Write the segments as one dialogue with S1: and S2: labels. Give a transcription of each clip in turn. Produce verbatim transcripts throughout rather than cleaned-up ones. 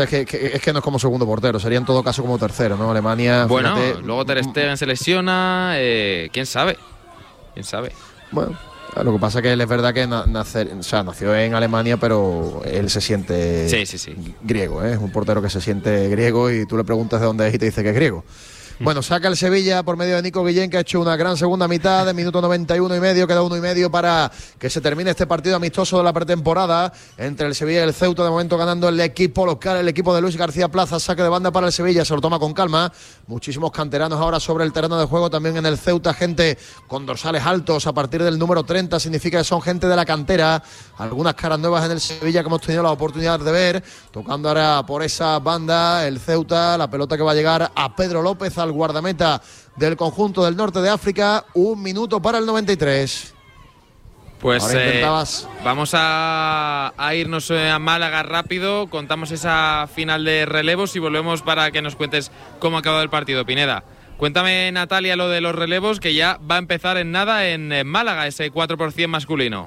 S1: Es que, que, es que no es como segundo portero, sería en todo caso como tercero, ¿no? Alemania...
S2: Bueno,
S1: fíjate,
S2: luego Ter Stegen se lesiona, eh, quién sabe, quién sabe.
S1: Bueno, lo que pasa es que él es verdad que nacer, o sea, nació en Alemania, pero él se siente
S2: sí, sí, sí.
S1: griego, ¿eh? Es un portero que se siente griego y tú le preguntas de dónde es y te dice que es griego. Bueno, saca el Sevilla por medio de Nico Guillén, que ha hecho una gran segunda mitad, de minuto noventa y uno y medio, queda uno y medio para que se termine este partido amistoso de la pretemporada entre el Sevilla y el Ceuta. De momento ganando el equipo local, el equipo de Luis García Plaza, saque de banda para el Sevilla, se lo toma con calma. Muchísimos canteranos ahora sobre el terreno de juego, también en el Ceuta, gente con dorsales altos a partir del número treinta, significa que son gente de la cantera. Algunas caras nuevas en el Sevilla que hemos tenido la oportunidad de ver, tocando ahora por esa banda el Ceuta, la pelota que va a llegar a Pedro López, al guardameta del conjunto del norte de África. Un minuto para el noventa y tres.
S2: Pues eh,
S1: intentabas...
S2: vamos a, a irnos a Málaga rápido, contamos esa final de relevos y volvemos para que nos cuentes cómo ha acabado el partido. Pineda, cuéntame, Natalia, lo de los relevos, que ya va a empezar en nada en, en Málaga, ese cuatro por ciento masculino.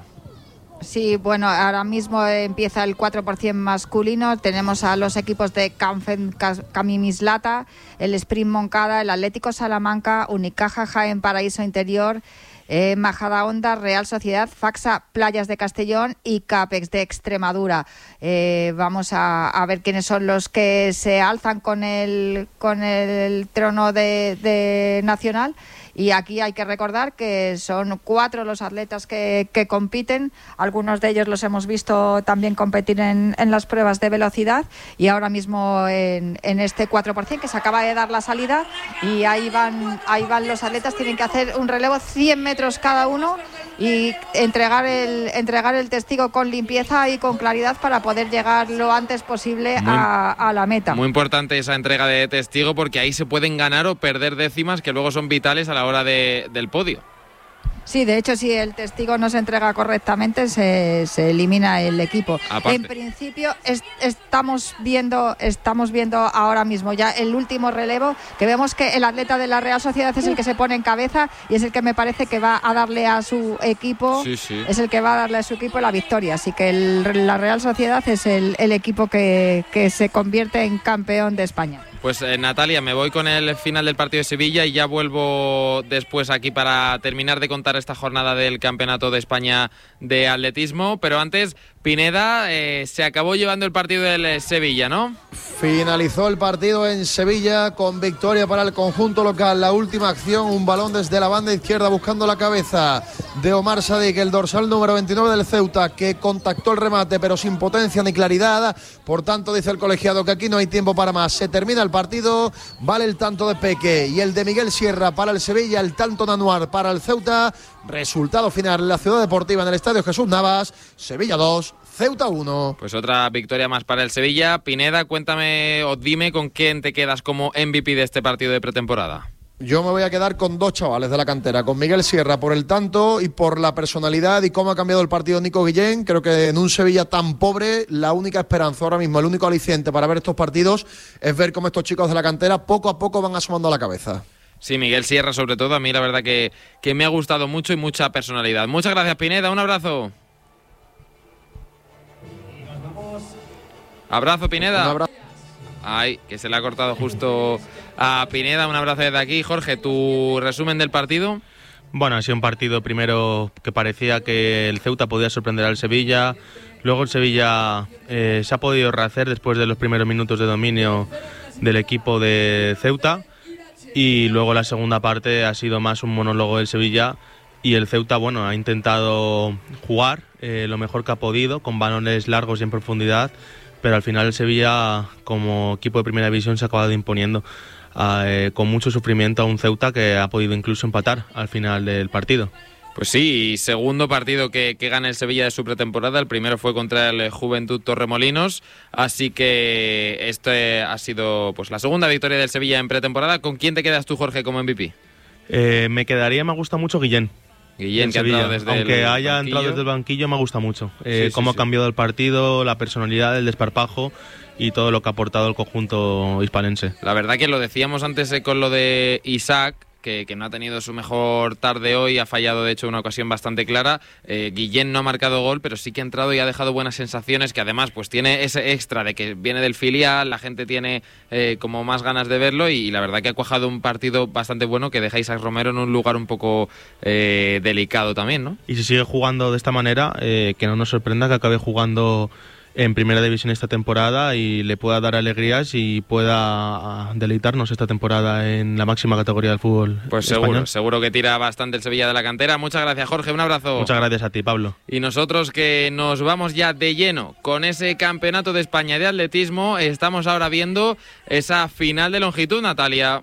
S3: Sí, bueno, ahora mismo empieza el cuatro por ciento masculino. Tenemos a los equipos de Canfen Camimislata, el Sprint Moncada, el Atlético Salamanca, Unicaja Jaén Paraíso Interior, eh, Majadahonda, Real Sociedad, Faxa Playas de Castellón y Capex de Extremadura. Eh, vamos a, a ver quiénes son los que se alzan con el, con el trono de, de nacional. Y aquí hay que recordar que son cuatro los atletas que, que compiten. Algunos de ellos los hemos visto también competir en, en las pruebas de velocidad. Y ahora mismo en, en este cuatro por ciento que se acaba de dar la salida. Y ahí van, ahí van los atletas. Tienen que hacer un relevo cien metros cada uno y entregar el, entregar el testigo con limpieza y con claridad para poder llegar lo antes posible muy, a, a la meta.
S2: Muy importante esa entrega de testigo, porque ahí se pueden ganar o perder décimas que luego son vitales a la hora de, del podio.
S3: Sí, de hecho, si el testigo no se entrega correctamente, se, se elimina el equipo.
S2: Aparte.
S3: En principio, es, estamos viendo estamos viendo ahora mismo ya el último relevo, que vemos que el atleta de la Real Sociedad es el que se pone en cabeza y es el que me parece que va a darle a su equipo,
S2: sí, sí.
S3: es el que va a darle a su equipo la victoria. Así que el, la Real Sociedad es el, el equipo que, que se convierte en campeón de España.
S2: Pues eh, Natalia, me voy con el final del partido de Sevilla y ya vuelvo después aquí para terminar de contar esta jornada del Campeonato de España de Atletismo. Pero antes, Pineda, eh, se acabó llevando el partido del Sevilla, ¿no?
S1: Finalizó el partido en Sevilla con victoria para el conjunto local. La última acción, un balón desde la banda izquierda buscando la cabeza de Omar Sadik, el dorsal número veintinueve del Ceuta, que contactó el remate pero sin potencia ni claridad. Por tanto, dice el colegiado que aquí no hay tiempo para más. Se termina el partido, vale el tanto de Peque y el de Miguel Sierra para el Sevilla, el tanto de Anuar para el Ceuta. Resultado final en la Ciudad Deportiva, en el Estadio Jesús Navas. Sevilla dos, Ceuta uno.
S2: Pues otra victoria más para el Sevilla. Pineda, cuéntame o dime con quién te quedas como M V P de este partido de pretemporada.
S1: Yo me voy a quedar con dos chavales de la cantera, con Miguel Sierra por el tanto y por la personalidad y cómo ha cambiado el partido Nico Guillén. Creo que en un Sevilla tan pobre, la única esperanza ahora mismo, el único aliciente para ver estos partidos es ver cómo estos chicos de la cantera poco a poco van asomando a la cabeza.
S2: Sí, Miguel Sierra sobre todo, a mí la verdad que, que me ha gustado mucho y mucha personalidad. Muchas gracias, Pineda, un abrazo. Abrazo, Pineda.
S1: Un abrazo.
S2: Ay, que se le ha cortado justo a Pineda. Un abrazo desde aquí. Jorge, ¿tu resumen del partido?
S4: Bueno, ha sido un partido primero que parecía que el Ceuta podía sorprender al Sevilla. Luego el Sevilla eh, se ha podido rehacer después de los primeros minutos de dominio del equipo de Ceuta. Y luego la segunda parte ha sido más un monólogo del Sevilla. Y el Ceuta, bueno, ha intentado jugar eh, lo mejor que ha podido, con balones largos y en profundidad. Pero al final el Sevilla, como equipo de primera división, se ha acabado imponiendo eh, con mucho sufrimiento a un Ceuta que ha podido incluso empatar al final del partido.
S2: Pues sí, segundo partido que, que gana el Sevilla de su pretemporada. El primero fue contra el Juventud Torremolinos, así que este ha sido pues la segunda victoria del Sevilla en pretemporada. ¿Con quién te quedas tú, Jorge, como M V P?
S4: Eh, me quedaría, me gusta mucho Guillén.
S2: Guillén, que ha entrado desde
S4: Aunque
S2: el
S4: haya
S2: banquillo.
S4: entrado desde el banquillo, me gusta mucho. Eh,
S2: Sí, sí,
S4: cómo
S2: sí.
S4: ha cambiado el partido, la personalidad, el desparpajo y todo lo que ha aportado el conjunto hispalense.
S2: La verdad que lo decíamos antes eh, con lo de Isaac, que, que no ha tenido su mejor tarde hoy, ha fallado de hecho una ocasión bastante clara. Eh, Guillén no ha marcado gol, pero sí que ha entrado y ha dejado buenas sensaciones, que además pues tiene ese extra de que viene del filial, la gente tiene eh, como más ganas de verlo, y, y la verdad que ha cuajado un partido bastante bueno que deja a Isaac Romero en un lugar un poco eh, delicado también, ¿no?
S4: Y si sigue jugando de esta manera, eh, que no nos sorprenda que acabe jugando en primera división esta temporada y le pueda dar alegrías y pueda deleitarnos esta temporada en la máxima categoría del fútbol
S2: Pues
S4: español.
S2: seguro, seguro que tira bastante el Sevilla de la cantera. Muchas gracias, Jorge, un abrazo.
S4: Muchas gracias a ti, Pablo.
S2: Y nosotros, que nos vamos ya de lleno con ese Campeonato de España de Atletismo, estamos ahora viendo esa final de longitud, Natalia.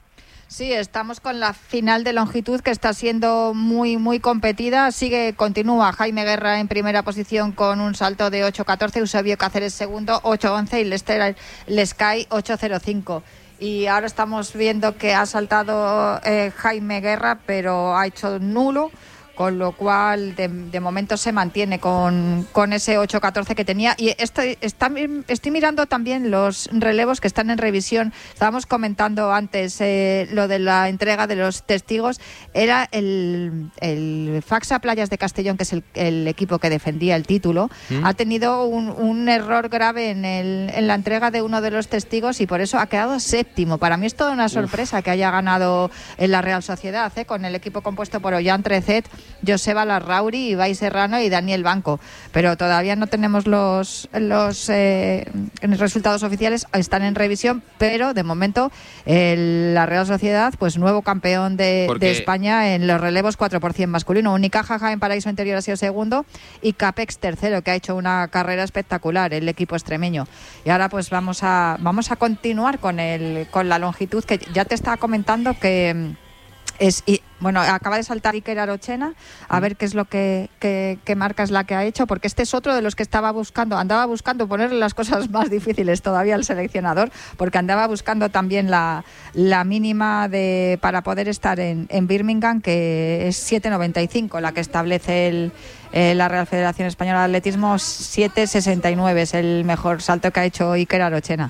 S3: Sí, estamos con la final de longitud, que está siendo muy muy competida. Sigue, continúa Jaime Guerra en primera posición con un salto de ocho catorce, Eusebio Cáceres segundo, ocho once, y Lester Lescay ocho cero cinco. Y ahora estamos viendo que ha saltado eh, Jaime Guerra, pero ha hecho nulo, con lo cual de, de momento se mantiene con, con ese ocho catorce que tenía. Y estoy, está, estoy mirando también los relevos que están en revisión. Estábamos comentando antes eh, lo de la entrega de los testigos. Era el, el Faxa Playas de Castellón, que es el, el equipo que defendía el título. ¿Mm? Ha tenido un, un error grave en, el, en la entrega de uno de los testigos, y por eso ha quedado séptimo. Para mí es toda una sorpresa Uf. que haya ganado en la Real Sociedad, ¿eh? Con el equipo compuesto por Ollán Trecet, Joseba Larrauri, Ibai Serrano y Daniel Banco, pero todavía no tenemos los los eh, resultados oficiales, están en revisión, pero de momento el, la Real Sociedad, pues nuevo campeón de, de España en los relevos cuatro por cien masculino. Unicaja Jaén Paraíso Interior ha sido segundo y Capex tercero, que ha hecho una carrera espectacular el equipo extremeño. Y ahora pues vamos a vamos a continuar con el con la longitud, que ya te estaba comentando que es, y, bueno, acaba de saltar Iker Arochena, a ver qué es lo que, que, que marca es la que ha hecho, porque este es otro de los que estaba buscando, andaba buscando ponerle las cosas más difíciles todavía al seleccionador, porque andaba buscando también la, la mínima de para poder estar en, en Birmingham, que es siete noventa y cinco, la que establece el, eh, la Real Federación Española de Atletismo. Siete sesenta y nueve es el mejor salto que ha hecho Iker Arochena.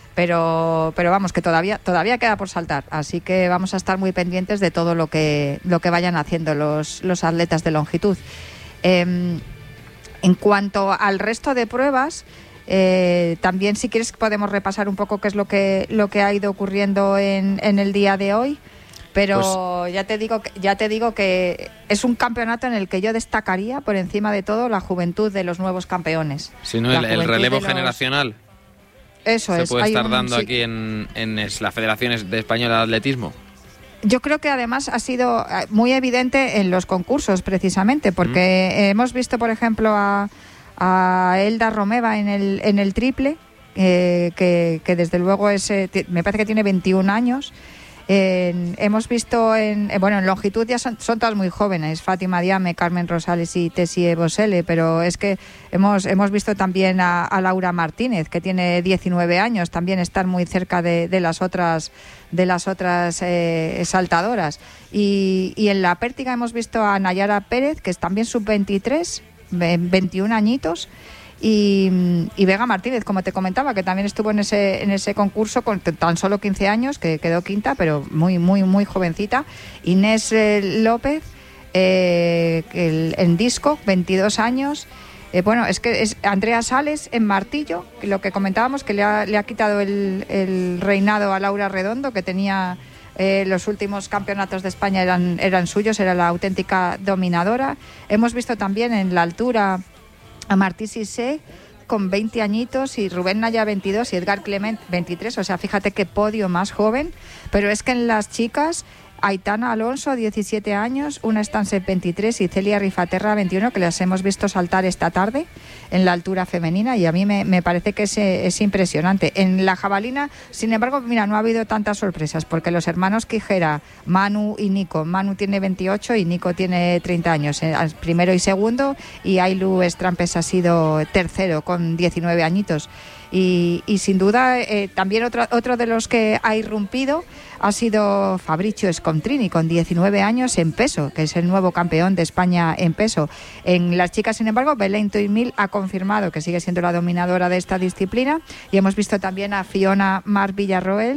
S3: Pero, pero vamos, que todavía todavía queda por saltar, así que vamos a estar muy pendientes de todo lo que lo que vayan haciendo los, los atletas de longitud. Eh, en cuanto al resto de pruebas, eh, también si quieres podemos repasar un poco qué es lo que lo que ha ido ocurriendo en, en el día de hoy. Pero pues, ya te digo que ya te digo que es un campeonato en el que yo destacaría por encima de todo la juventud de los nuevos campeones.
S2: Si no, el, el relevo los... generacional.
S3: Eso
S2: se
S3: es.
S2: puede estar
S3: un,
S2: dando
S3: sí.
S2: aquí en, en la Federación Española de Atletismo.
S3: Yo creo que además ha sido muy evidente en los concursos, precisamente, porque mm. hemos visto, por ejemplo, a, a Elda Romeva en el, en el triple, eh, que, que desde luego es, eh, me parece que tiene veintiún años. En, hemos visto en bueno en longitud ya son, son todas muy jóvenes, Fátima Diame, Carmen Rosales y Tessie Bosele, pero es que hemos hemos visto también a, a Laura Martínez, que tiene diecinueve años, también estar muy cerca de, de las otras de las otras eh, saltadoras, y, y en la pértiga hemos visto a Nayara Pérez, que es también sub veintitrés, veintiún añitos. Y, y Vega Martínez, como te comentaba, que también estuvo en ese en ese concurso con tan solo quince años, que quedó quinta, pero muy muy muy jovencita. Inés eh, López eh, el, en disco, veintidós años. Eh, bueno, es que es Andrea Sales en martillo, que lo que comentábamos, que le ha, le ha quitado el, el reinado a Laura Redondo, que tenía eh, los últimos campeonatos de España eran, eran suyos, era la auténtica dominadora. Hemos visto también en la altura a Martí Sissé con veinte añitos, y Rubén Naya veintidós y Edgar Clement veintitrés, o sea, fíjate qué podio más joven. Pero es que en las chicas, Aitana Alonso, diecisiete años, una Stansett veintitrés y Celia Rifaterra veintiuno, que las hemos visto saltar esta tarde en la altura femenina, y a mí me, me parece que es, es impresionante. En la jabalina, sin embargo, mira, no ha habido tantas sorpresas, porque los hermanos Quijera, Manu y Nico, Manu tiene veintiocho y Nico tiene treinta años, eh, primero y segundo, y Ailu Estrampes ha sido tercero con diecinueve añitos. Y, y sin duda eh, también otro, otro de los que ha irrumpido ha sido Fabricio Scontrini, con diecinueve años en peso, que es el nuevo campeón de España en peso. En las chicas, sin embargo, Belén Toimil ha confirmado que sigue siendo la dominadora de esta disciplina, y hemos visto también a Fiona Mar Villarroel,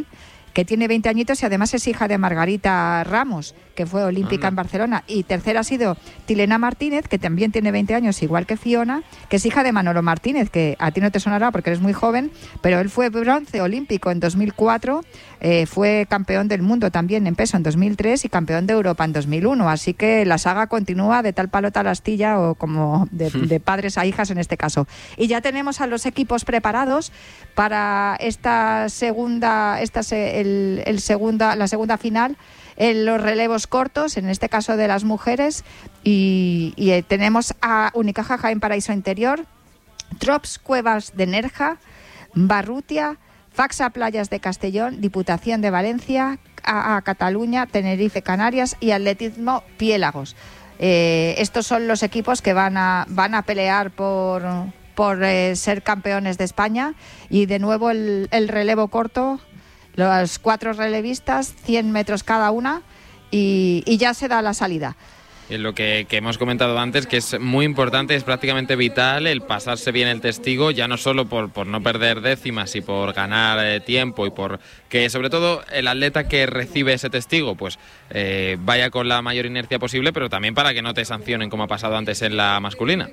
S3: que tiene veinte añitos y además es hija de Margarita Ramos, que fue olímpica en Barcelona. Y tercera ha sido Tilena Martínez, que también tiene veinte años, igual que Fiona, que es hija de Manolo Martínez, que a ti no te sonará porque eres muy joven, pero él fue bronce olímpico en dos mil cuatro, eh, fue campeón del mundo también en peso en dos mil tres y campeón de Europa en dos mil uno. Así que la saga continúa de tal palo tal astilla, o como de, de padres a hijas en este caso. Y ya tenemos a los equipos preparados para esta segunda, esta se, el, el segunda, la segunda final en los relevos cortos, en este caso de las mujeres, y, y eh, tenemos a Unicaja Jaén Paraíso Interior, Trops Cuevas de Nerja, Barrutia, Faxa Playas de Castellón, Diputación de Valencia, A A Cataluña, Tenerife Canarias y Atletismo Piélagos. Eh, estos son los equipos que van a, van a pelear por, por eh, ser campeones de España. Y de nuevo el, el relevo corto, los cuatro relevistas, cien metros cada una, y, y ya se da la salida.
S2: Lo que, que hemos comentado antes, que es muy importante, es prácticamente vital el pasarse bien el testigo, ya no solo por, por no perder décimas y por ganar eh, tiempo, y por que sobre todo el atleta que recibe ese testigo pues eh, vaya con la mayor inercia posible, pero también para que no te sancionen como ha pasado antes en la masculina.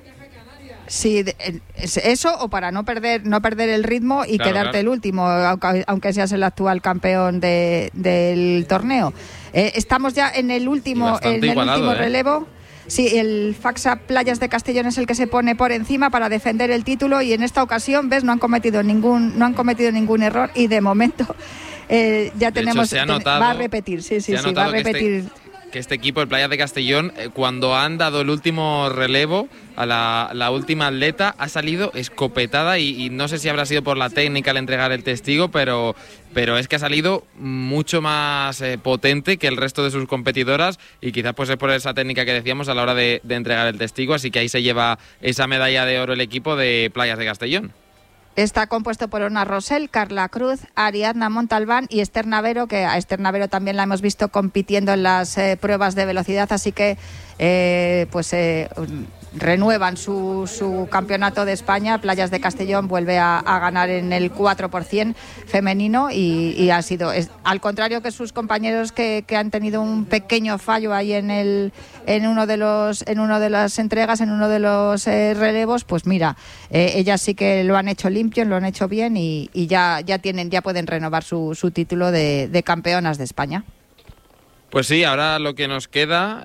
S3: Sí, eso, o para no perder no perder el ritmo y claro, quedarte claro. el último, aunque, aunque seas el actual campeón de, del torneo. Eh, estamos ya en el último, en el igualado, último ¿eh? relevo. Sí, el Faxa Playas de Castellón es el que se pone por encima para defender el título, y en esta ocasión, ves, no han cometido ningún no han cometido ningún error, y de momento eh, ya de tenemos
S2: hecho, se ha notado,
S3: va a repetir, sí, sí, sí, va a repetir.
S2: Este... que este equipo, el Playas de Castellón, eh, cuando han dado el último relevo a la, la última atleta, ha salido escopetada, y, y no sé si habrá sido por la técnica al entregar el testigo, pero, pero es que ha salido mucho más eh, potente que el resto de sus competidoras, y quizás pues es por esa técnica que decíamos a la hora de, de entregar el testigo, así que ahí se lleva esa medalla de oro el equipo de Playas de Castellón.
S3: Está compuesto por Ona Rosell, Carla Cruz, Ariadna Montalbán y Esther Navero, que a Esther Navero también la hemos visto compitiendo en las eh, pruebas de velocidad, así que eh, pues eh, renuevan su, su campeonato de España. Playas de Castellón vuelve a, a ganar en el cuatro por ciento femenino, y, y ha sido, es, al contrario que sus compañeros que, que han tenido un pequeño fallo ahí en el en uno de los en uno de las entregas, en uno de los eh, relevos, pues mira, eh, ellas sí que lo han hecho limpio, lo han hecho bien, y, y ya ya tienen ya pueden renovar su, su título de, de campeonas de España.
S2: Pues sí, ahora lo que nos queda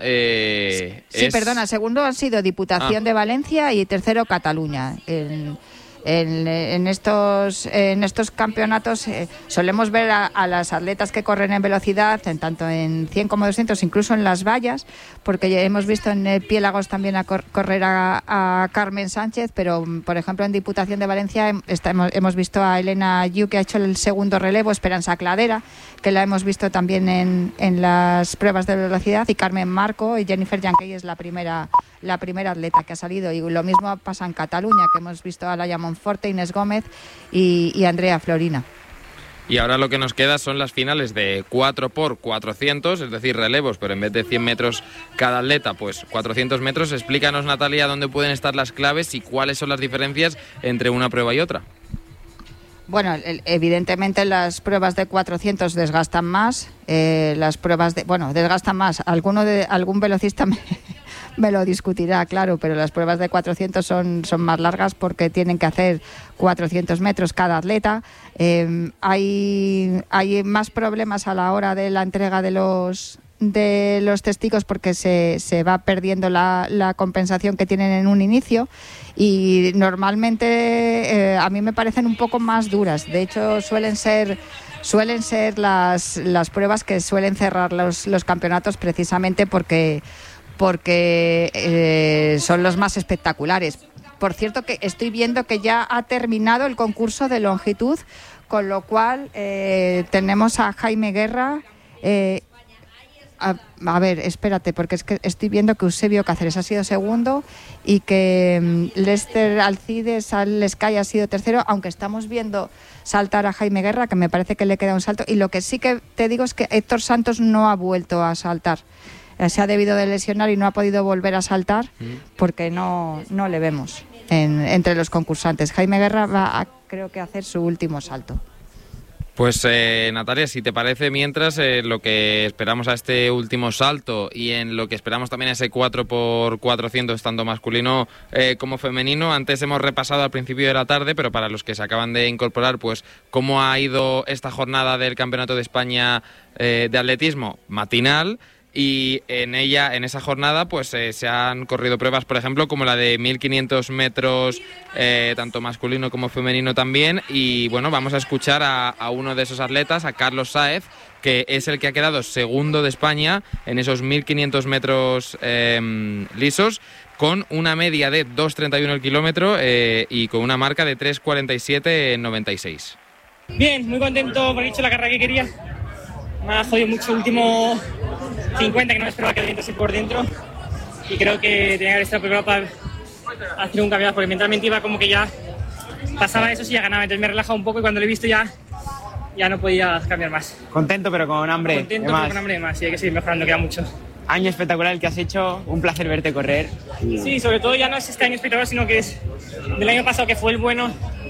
S2: eh,
S3: sí,
S2: es...
S3: perdona, segundo han sido Diputación
S2: ah.
S3: de Valencia y tercero Cataluña. En, en, en, estos, en estos campeonatos eh, solemos ver a, a las atletas que corren en velocidad, en tanto en cien como doscientos, incluso en las vallas, porque ya hemos visto en el Piélagos también a cor, correr a, a Carmen Sánchez, pero por ejemplo en Diputación de Valencia está, hemos, hemos visto a Elena Yu, que ha hecho el segundo relevo, Esperanza Cladera, que la hemos visto también en, en las pruebas de velocidad, y Carmen Marco y Jennifer Yankey es la primera la primera atleta que ha salido. Y lo mismo pasa en Cataluña, que hemos visto a Laia Monforte, Inés Gómez y, y Andrea Florina.
S2: Y ahora lo que nos queda son las finales de cuatro por cuatrocientos, es decir, relevos, pero en vez de cien metros cada atleta, pues cuatrocientos metros. Explícanos, Natalia, dónde pueden estar las claves y cuáles son las diferencias entre una prueba y otra.
S3: Bueno, evidentemente las pruebas de cuatrocientos desgastan más, eh, las pruebas de, bueno, desgastan más. Alguno de algún velocista me, me lo discutirá, claro, pero las pruebas de cuatrocientos son, son más largas porque tienen que hacer cuatrocientos metros cada atleta. Eh, hay, hay más problemas a la hora de la entrega de los de los testigos, porque se, se va perdiendo la, la compensación que tienen en un inicio, y normalmente eh, a mí me parecen un poco más duras. De hecho, suelen ser suelen ser las, las pruebas que suelen cerrar los, los campeonatos, precisamente porque, porque eh, son los más espectaculares. Por cierto, que estoy viendo que ya ha terminado el concurso de longitud, con lo cual eh, tenemos a Jaime Guerra. Eh, A, a ver, espérate, porque es que estoy viendo que Eusebio Cáceres ha sido segundo y que um, Lester Alcides al Sky ha sido tercero, aunque estamos viendo saltar a Jaime Guerra, que me parece que le queda un salto. Y lo que sí que te digo es que Héctor Santos no ha vuelto a saltar. Eh, se ha debido de lesionar y no ha podido volver a saltar porque no, no le vemos en, entre los concursantes. Jaime Guerra va a, creo que, a hacer su último salto.
S2: Pues eh, Natalia, si te parece, mientras eh, lo que esperamos a este último salto y en lo que esperamos también a ese cuatro por cuatrocientos, tanto masculino eh, como femenino, antes hemos repasado al principio de la tarde, pero para los que se acaban de incorporar, pues cómo ha ido esta jornada del Campeonato de España eh, de atletismo matinal. Y en ella, en esa jornada, pues eh, se han corrido pruebas, por ejemplo, como la de mil quinientos metros, eh, tanto masculino como femenino también. Y bueno, vamos a escuchar a, a uno de esos atletas, a Carlos Sáez, que es el que ha quedado segundo de España en esos mil quinientos metros eh, lisos, con una media de dos treinta y uno el kilómetro eh, y con una marca de tres cuarenta y siete noventa y seis.
S5: Bien, muy contento por haber hecho la carrera que quería. Me ha jodido mucho el último cincuenta, que no me esperaba que el viento se por dentro, y creo que tenía que haber estado preparado para hacer un campeonato, porque mentalmente iba como que ya pasaba eso, si ya ganaba, entonces me he relajado un poco y cuando lo he visto ya ya no podía cambiar más.
S6: Contento pero con hambre.
S5: Contento pero con hambre de más, sí, hay que seguir mejorando, queda mucho.
S6: Año espectacular el que has hecho, un placer verte correr.
S5: Sí, sobre todo ya no es este año espectacular, sino que es del año pasado, que fue el bueno.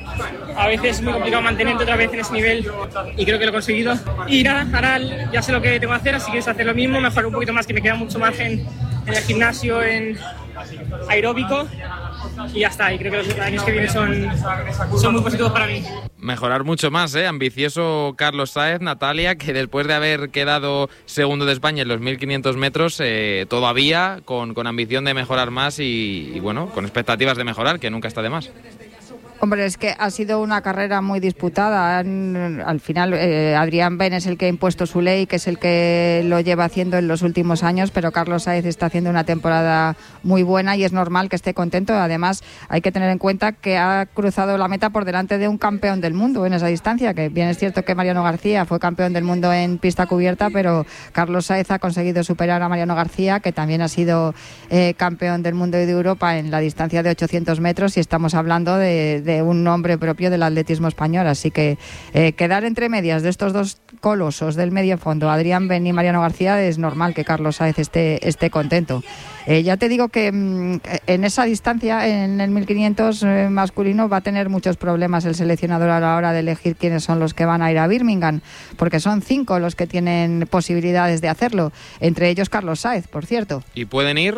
S5: A veces es muy complicado mantenerte otra vez en ese nivel y creo que lo he conseguido. Y nada, ahora ya sé lo que tengo que hacer, así que es hacer lo mismo, mejorar un poquito más, que me queda mucho margen en el gimnasio, en aeróbico, y ya está. Y creo que los años que vienen son, son muy positivos para mí.
S2: Mejorar mucho más, ¿eh? Ambicioso Carlos Sáez, Natalia, que después de haber quedado segundo de España en los mil quinientos metros, eh, todavía con, con ambición de mejorar más y, y bueno, con expectativas de mejorar, que nunca está de más.
S3: Hombre, es que ha sido una carrera muy disputada. Han, al final, eh, Adrián Ben es el que ha impuesto su ley, que es el que lo lleva haciendo en los últimos años, pero Carlos Sáez está haciendo una temporada muy buena y es normal que esté contento. Además, hay que tener en cuenta que ha cruzado la meta por delante de un campeón del mundo en esa distancia, que bien es cierto que Mariano García fue campeón del mundo en pista cubierta, pero Carlos Sáez ha conseguido superar a Mariano García, que también ha sido eh, campeón del mundo y de Europa en la distancia de ochocientos metros, y estamos hablando de, de un nombre propio del atletismo español, así que eh, quedar entre medias de estos dos colosos del medio fondo, Adrián Ben y Mariano García, es normal que Carlos Sáez esté, esté contento. Eh, ya te digo que mmm, en esa distancia, en el mil quinientos eh, masculino, va a tener muchos problemas el seleccionador a la hora de elegir quiénes son los que van a ir a Birmingham, porque son cinco los que tienen posibilidades de hacerlo, entre ellos Carlos Sáez, por cierto.
S2: ¿Y pueden ir?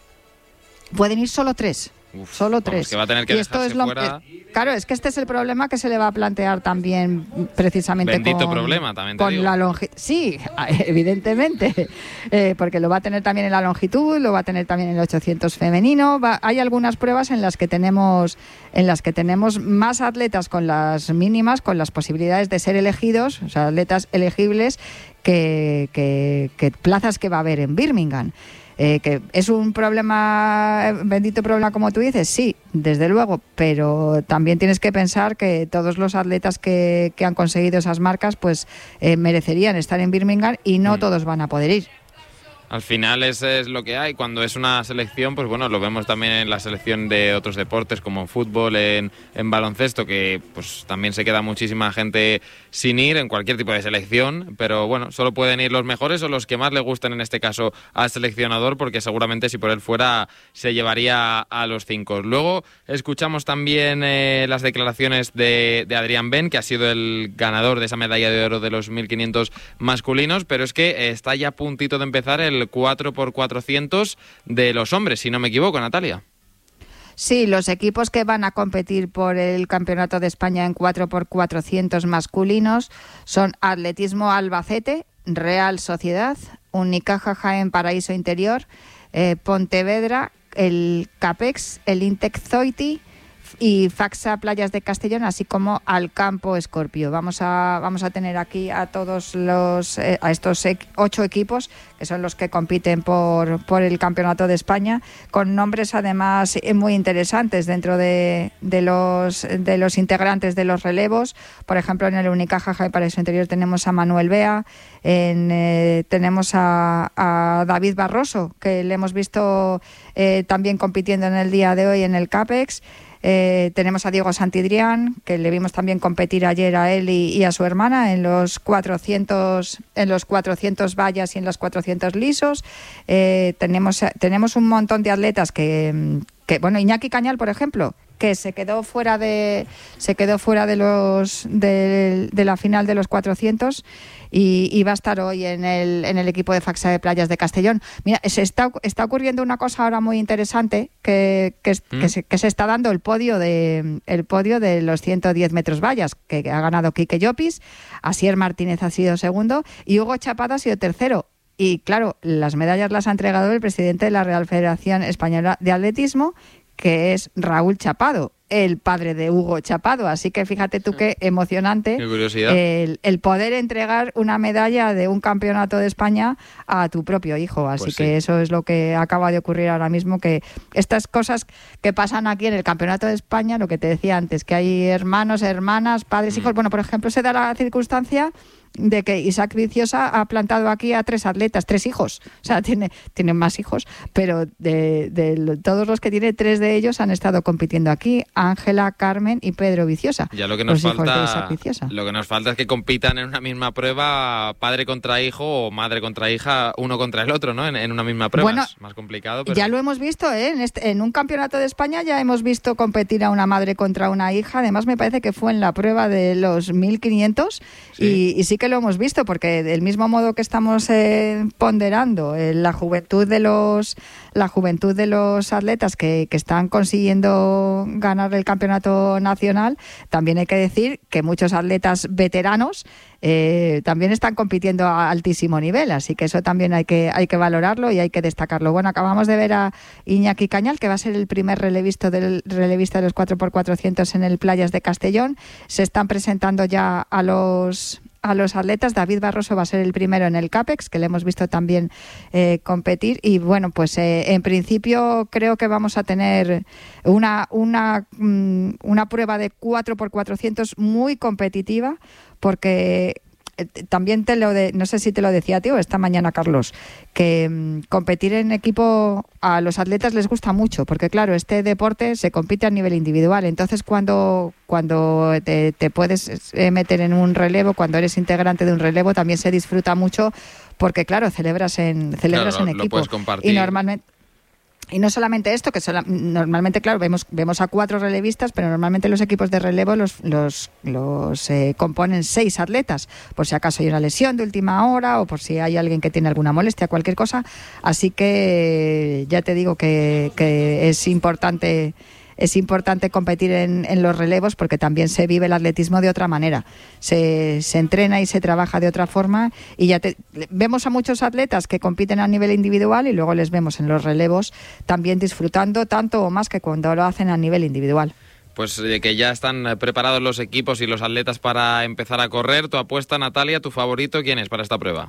S3: Pueden ir solo tres.
S2: Uf,
S3: solo
S2: vamos,
S3: tres.
S2: Que va a tener que
S3: y esto
S2: dejarse
S3: es lo,
S2: fuera.
S3: Eh, claro, es que este es el problema que se le va a plantear también, precisamente.
S2: Bendito
S3: con,
S2: problema, también te
S3: con
S2: digo.
S3: la longitud. Sí, evidentemente, eh, porque lo va a tener también en la longitud, lo va a tener también en el ochocientos femenino. Va, hay algunas pruebas en las que tenemos, en las que tenemos más atletas con las mínimas, con las posibilidades de ser elegidos, o sea, atletas elegibles, que, que, que plazas que va a haber en Birmingham. Eh, que es un problema, bendito problema como tú dices, sí, desde luego, pero también tienes que pensar que todos los atletas que, que han conseguido esas marcas pues eh, merecerían estar en Birmingham y no mm. todos van a poder ir.
S2: Al final ese es lo que hay. Cuando es una selección, pues bueno, lo vemos también en la selección de otros deportes como fútbol, en, en baloncesto, que pues también se queda muchísima gente sin ir en cualquier tipo de selección, pero bueno, solo pueden ir los mejores o los que más le gustan, en este caso al seleccionador, porque seguramente si por él fuera se llevaría a los cinco. Luego escuchamos también eh, las declaraciones de, de Adrián Ben, que ha sido el ganador de esa medalla de oro de los mil quinientos masculinos, pero es que está ya a puntito de empezar el el cuatro por cuatrocientos de los hombres, si no me equivoco, Natalia.
S3: Sí, los equipos que van a competir por el Campeonato de España en cuatro por cuatrocientos masculinos son Atletismo Albacete, Real Sociedad, Unicaja Jaén Paraíso Interior, eh, Pontevedra, el CAPEX, el Intec Zoiti y Faxa Playas de Castellón, así como al Campo Escorpio. Vamos a vamos a tener aquí a todos los eh, a estos e- ocho equipos, que son los que compiten por por el Campeonato de España, con nombres además muy interesantes dentro de, de los de los integrantes de los relevos. Por ejemplo, en el Unicaja Jaén Paraíso Interior tenemos a Manuel Bea, en, eh, tenemos a, a David Barroso, que le hemos visto eh, también compitiendo en el día de hoy en el CAPEX. Eh, tenemos a Diego Santidrián, que le vimos también competir ayer a él y, y a su hermana en los cuatrocientos en los cuatrocientos vallas y en los cuatrocientos lisos. Eh, tenemos tenemos un montón de atletas que, que bueno, Iñaki Cañal, por ejemplo, que se quedó fuera de se quedó fuera de los de, de la final de los cuatrocientos y, y va a estar hoy en el en el equipo de Faxa de Playas de Castellón. Mira, se está está ocurriendo una cosa ahora muy interesante que que, ¿Mm? que, se, que se está dando el podio de el podio de los ciento diez metros vallas, que ha ganado Quique Llopis, Asier Martínez ha sido segundo y Hugo Chapado ha sido tercero. Y claro, las medallas las ha entregado el presidente de la Real Federación Española de Atletismo, que es Raúl Chapado, el padre de Hugo Chapado. Así que fíjate tú qué emocionante
S2: qué curiosidad.
S3: El, el poder entregar una medalla de un campeonato de España a tu propio hijo. Así
S2: pues
S3: que
S2: sí.
S3: Eso es lo que acaba de ocurrir ahora mismo, que estas cosas que pasan aquí en el Campeonato de España, lo que te decía antes, que hay hermanos, hermanas, padres,
S2: Mm.
S3: hijos. Bueno, por ejemplo, se da la circunstancia de que Isaac Viciosa ha plantado aquí a tres atletas, tres hijos, o sea, tiene, tiene más hijos, pero de, de todos los que tiene, tres de ellos han estado compitiendo aquí, Ángela, Carmen y Pedro Viciosa.
S2: Ya lo que nos
S3: los hijos de
S2: falta,
S3: Isaac Viciosa.
S2: lo que nos falta es que compitan en una misma prueba, padre contra hijo o madre contra hija, uno contra el otro, ¿no? En, en una misma prueba.
S3: Bueno,
S2: es más complicado, pero...
S3: Ya lo hemos visto, ¿eh? En, este, en un campeonato de España ya hemos visto competir a una madre contra una hija. Además, me parece que fue en la prueba de los mil quinientos
S2: Sí.
S3: y, y sí que lo hemos visto, porque del mismo modo que estamos eh, ponderando eh, la juventud de los la juventud de los atletas que, que están consiguiendo ganar el campeonato nacional, también hay que decir que muchos atletas veteranos eh, también están compitiendo a altísimo nivel, así que eso también hay que hay que valorarlo y hay que destacarlo. Bueno, acabamos de ver a Iñaki Cañal, que va a ser el primer relevista del relevista de los cuatro por cuatrocientos en el Playas de Castellón. Se están presentando ya a los a los atletas. David Barroso va a ser el primero en el CAPEX, que le hemos visto también eh, competir, y bueno, pues eh, en principio creo que vamos a tener una una una prueba de cuatro por cuatrocientos muy competitiva, porque también te lo de, no sé si te lo decía, tío, esta mañana, Carlos, que mmm, competir en equipo a los atletas les gusta mucho, porque claro, este deporte se compite a nivel individual. Entonces, cuando cuando te, te puedes meter en un relevo, cuando eres integrante de un relevo, también se disfruta mucho, porque claro, celebras en celebras
S2: Claro,
S3: en
S2: lo
S3: equipo.
S2: puedes compartir.
S3: Y normalmente Y no solamente esto, que sola, normalmente, claro, vemos vemos a cuatro relevistas, pero normalmente los equipos de relevo los los, los eh, componen seis atletas, por si acaso hay una lesión de última hora o por si hay alguien que tiene alguna molestia, cualquier cosa. Así que ya te digo que, que es importante... Es importante competir en, en los relevos, porque también se vive el atletismo de otra manera. Se, se entrena y se trabaja de otra forma, y ya te, vemos a muchos atletas que compiten a nivel individual y luego les vemos en los relevos también disfrutando tanto o más que cuando lo hacen a nivel individual.
S2: Pues eh, que ya están preparados los equipos y los atletas para empezar a correr. Tu apuesta, Natalia, tu favorito, ¿quién es para esta prueba?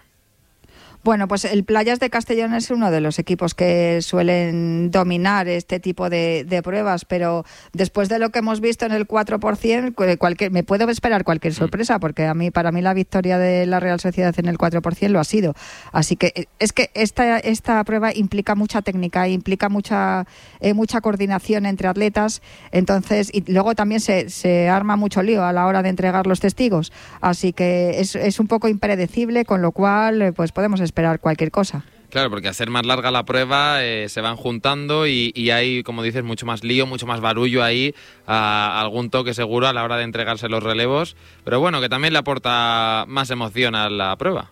S3: Bueno, pues el Playas de Castellón es uno de los equipos que suelen dominar este tipo de, de pruebas, pero después de lo que hemos visto en el cuatro por ciento, cualquier, me puedo esperar cualquier sorpresa, porque a mí, para mí la victoria de la Real Sociedad en el cuatro por ciento lo ha sido. Así que es que esta, esta prueba implica mucha técnica, implica mucha, eh, mucha coordinación entre atletas, entonces, y luego también se, se arma mucho lío a la hora de entregar los testigos. Así que es, es un poco impredecible, con lo cual pues podemos esperar cualquier cosa.
S2: Claro, porque al ser más larga la prueba eh, se van juntando y, y hay, como dices, mucho más lío, mucho más barullo ahí, a, algún toque seguro a la hora de entregarse los relevos, pero bueno, que también le aporta más emoción a la prueba.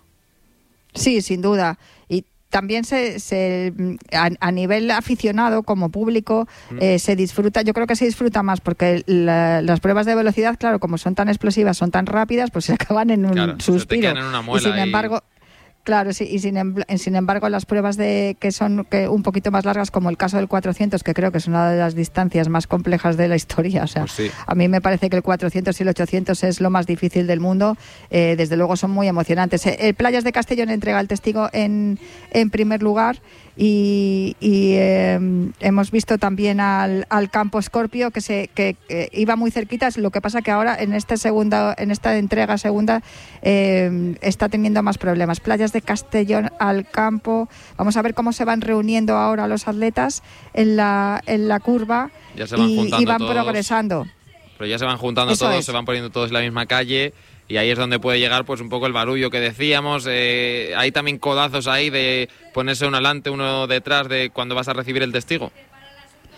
S3: Sí, sin duda. Y también se, se a, a nivel aficionado, como público, mm. eh, se disfruta, yo creo que se disfruta más, porque la, las pruebas de velocidad, claro, como son tan explosivas, son tan rápidas, pues se acaban en un
S2: claro,
S3: suspiro.
S2: Se te quedan en una muela
S3: y sin
S2: y...
S3: embargo... Claro, sí, y sin, sin embargo las pruebas de que son que un poquito más largas, como el caso del cuatrocientos, que creo que es una de las distancias más complejas de la historia, o sea,
S2: pues sí.
S3: A mí me parece que el cuatrocientos y el ochocientos es lo más difícil del mundo, eh, desde luego son muy emocionantes. El Playas de Castellón entrega el testigo en, en primer lugar, y, y eh, hemos visto también al, al Campo Scorpio, que se que, que iba muy cerquita. Lo que pasa que ahora en esta segunda en esta entrega segunda eh, está teniendo más problemas. Playas de Castellón al Campo, vamos a ver cómo se van reuniendo ahora los atletas en la en la curva,
S2: ya se van
S3: y,
S2: juntando
S3: y van
S2: todos,
S3: progresando.
S2: Pero ya se van juntando
S3: Eso
S2: todos,
S3: es.
S2: Se van poniendo todos en la misma calle. Y ahí es donde puede llegar pues un poco el barullo que decíamos. Eh, hay también codazos ahí de ponerse uno delante, uno detrás de cuando vas a recibir el testigo.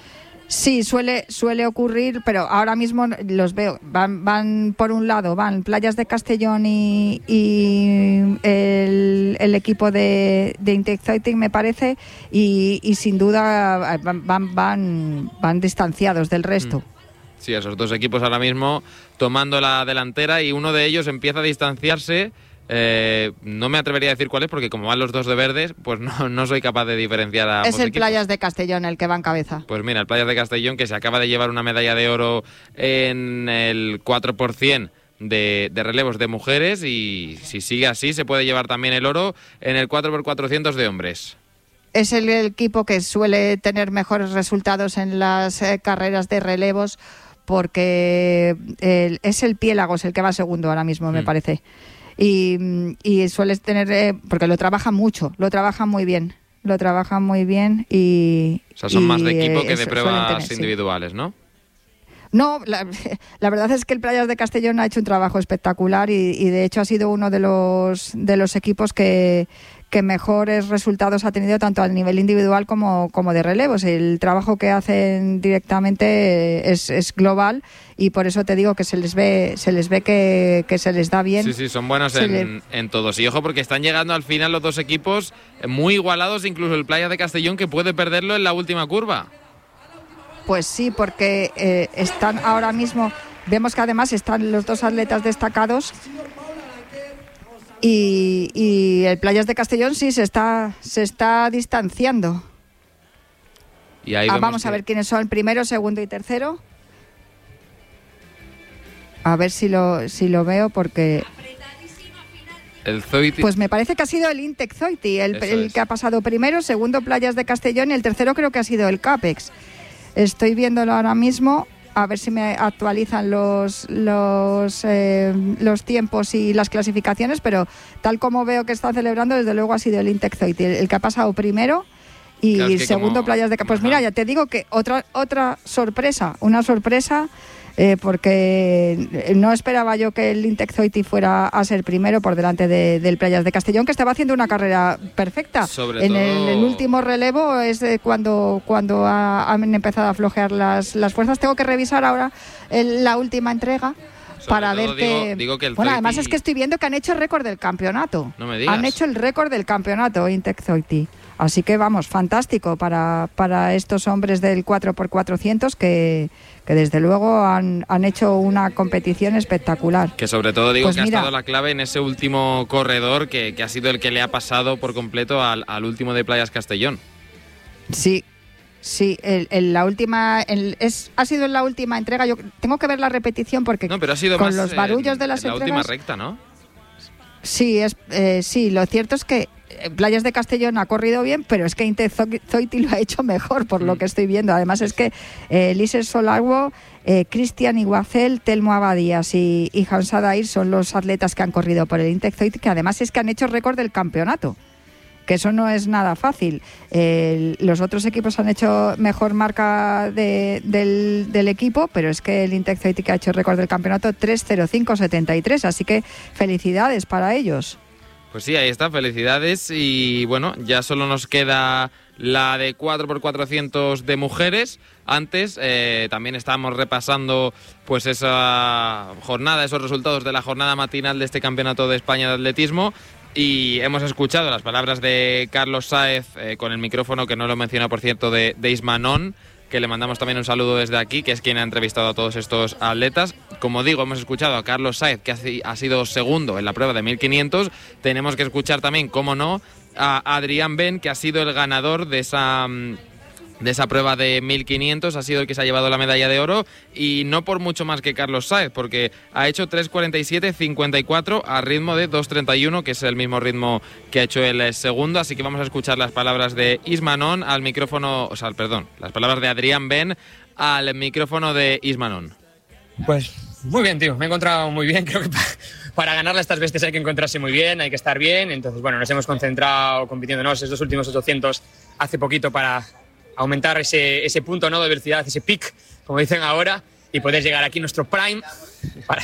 S3: Sí, suele suele ocurrir, pero ahora mismo los veo. Van, van por un lado, van Playas de Castellón y, y el, el equipo de, de Intexoitic, me parece, y, y sin duda van, van, van, van distanciados del resto.
S2: Sí, esos dos equipos ahora mismo tomando la delantera y uno de ellos empieza a distanciarse. Eh, no me atrevería a decir cuál es porque como van los dos de verdes, pues no, no soy capaz de diferenciar a ambos
S3: Es el
S2: equipos.
S3: Playas de Castellón el que va en cabeza.
S2: Pues mira, el Playas de Castellón, que se acaba de llevar una medalla de oro en el cuatro por ciento de, de relevos de mujeres, y si sigue así se puede llevar también el oro en el cuatro por cuatrocientos de hombres.
S3: Es el, el equipo que suele tener mejores resultados en las eh, carreras de relevos, porque el, es el Piélagos el que va segundo ahora mismo, mm. me parece. Y, y sueles tener, eh, porque lo trabajan mucho, lo trabajan muy bien, lo trabajan muy bien y...
S2: O sea, son
S3: y,
S2: más de equipo que
S3: eh,
S2: de pruebas tener, individuales, sí. ¿no?
S3: No, la, la verdad es que el Playas de Castellón ha hecho un trabajo espectacular y, y de hecho ha sido uno de los, de los equipos que, que mejores resultados ha tenido tanto a nivel individual como, como de relevos. El trabajo que hacen directamente es, es global y por eso te digo que se les ve se les ve que, que se les da bien.
S2: Sí, sí, son buenos en, le... en todos. Y ojo, porque están llegando al final los dos equipos muy igualados, incluso el Playas de Castellón, que puede perderlo en la última curva.
S3: Pues sí, porque eh, están ahora mismo, vemos que además están los dos atletas destacados y, y el Playas de Castellón sí se está se está distanciando.
S2: Y ahí
S3: ah, vamos
S2: que...
S3: a ver quiénes son primero, segundo y tercero. A ver si lo si lo veo porque...
S2: El Zoiti.
S3: Pues me parece que ha sido el Intexoitic el, el es. que ha pasado primero, segundo Playas de Castellón y el tercero creo que ha sido el Capex. Estoy viéndolo ahora mismo, a ver si me actualizan los los eh, los tiempos y las clasificaciones, pero tal como veo que está celebrando, desde luego ha sido el Intexoitic el, el que ha pasado primero y claro, es que segundo como... Playas de Castellón. Pues mira, ya te digo que otra otra sorpresa, una sorpresa, eh, porque no esperaba yo que el Intexoitic fuera a ser primero por delante de, del Playas de Castellón, que estaba haciendo una carrera perfecta.
S2: Sobre
S3: en
S2: todo...
S3: el, el último relevo es cuando cuando ha, han empezado a flojear las, las fuerzas. Tengo que revisar ahora el, la última entrega. Sobre para ver
S2: digo,
S3: que...
S2: Digo que el
S3: bueno,
S2: Zoiti...
S3: además es que estoy viendo que han hecho el récord del campeonato.
S2: No me digas.
S3: Han hecho el récord del campeonato Intexoitic. Así que vamos, fantástico para, para estos hombres del cuatro por cuatrocientos que, que desde luego han, han hecho una competición espectacular.
S2: Que sobre todo digo
S3: pues
S2: que
S3: mira,
S2: ha estado la clave en ese último corredor que, que ha sido el que le ha pasado por completo al, al último de Playas Castellón.
S3: Sí, sí, el, el, la última el, es ha sido en la última entrega. Yo tengo que ver la repetición porque
S2: no, pero ha sido
S3: con
S2: más
S3: los barullos
S2: en,
S3: de las
S2: en la
S3: entregas,
S2: última recta, ¿no?
S3: Sí, es, eh, sí, lo cierto es que Playas de Castellón ha corrido bien, pero es que Intexoitic lo ha hecho mejor por mm. lo que estoy viendo. Además es que eh, Liser Solagüe, eh, Cristian Iguacel, Telmo Abadías y, y Hamza Dair son los atletas que han corrido por el Intexoitic, que además es que han hecho récord del campeonato, que eso no es nada fácil. Eh, los otros equipos han hecho mejor marca de, del, del equipo, pero es que el Intexoitic ha hecho récord del campeonato tres cero cinco setenta y tres, así que felicidades para ellos.
S2: Pues sí, ahí está, felicidades. Y bueno, ya solo nos queda la de cuatro por cuatrocientos de mujeres. Antes eh, también estábamos repasando pues esa jornada, esos resultados de la jornada matinal de este Campeonato de España de Atletismo. Y hemos escuchado las palabras de Carlos Sáez eh, con el micrófono, que no lo menciona, por cierto, de, de Ismanón, que le mandamos también un saludo desde aquí, que es quien ha entrevistado a todos estos atletas. Como digo, hemos escuchado a Carlos Sáez, que ha sido segundo en la prueba de mil quinientos. Tenemos que escuchar también, cómo no, a Adrián Ben, que ha sido el ganador de esa... de esa prueba de mil quinientos, ha sido el que se ha llevado la medalla de oro, y no por mucho más que Carlos Sáez, porque ha hecho tres cuarenta y siete cincuenta y cuatro a ritmo de dos treinta y uno, que es el mismo ritmo que ha hecho el segundo. Así que vamos a escuchar las palabras de Ismanón al micrófono, o sea, perdón, las palabras de Adrián Ben al micrófono de Ismanón.
S7: Pues muy bien, tío, me he encontrado muy bien. Creo que para, para ganarle a estas bestias hay que encontrarse muy bien, hay que estar bien. Entonces, bueno, nos hemos concentrado compitiéndonos estos últimos ochocientos hace poquito para aumentar ese, ese punto, ¿no?, de velocidad, ese peak, como dicen ahora, y poder llegar aquí a nuestro prime para,